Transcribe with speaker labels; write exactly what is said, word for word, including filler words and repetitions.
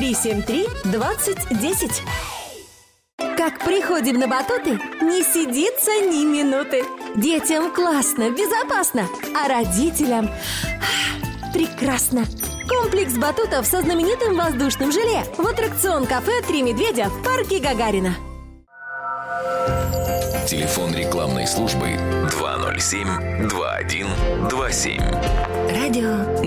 Speaker 1: три семь три двадцать десять. Как приходим на батуты, не сидится ни минуты. Детям классно, безопасно, а родителям прекрасно. Комплекс батутов со знаменитым воздушным желе в аттракцион-кафе «Три медведя» в парке Гагарина.
Speaker 2: Телефон рекламной службы два ноль семь два один два семь.
Speaker 1: Радио